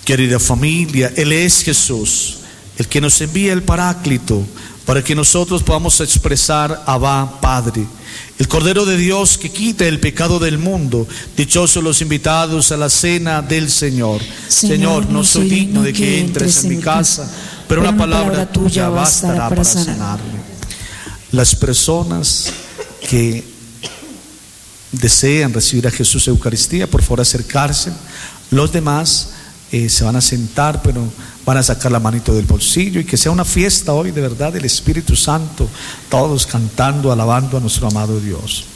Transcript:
Querida familia, Él es Jesús, el que nos envía el Paráclito, para que nosotros podamos expresar Abba, Padre. El Cordero de Dios que quita el pecado del mundo. Dichosos los invitados a la cena del Señor. Señor, no soy digno de que entres en mi casa, pero una palabra tuya bastará para sanarme. Las personas que desean recibir a Jesús en Eucaristía, por favor acercarse. Los demás se van a sentar, pero van a sacar la manito del bolsillo, y que sea una fiesta hoy de verdad del Espíritu Santo, todos cantando, alabando a nuestro amado Dios.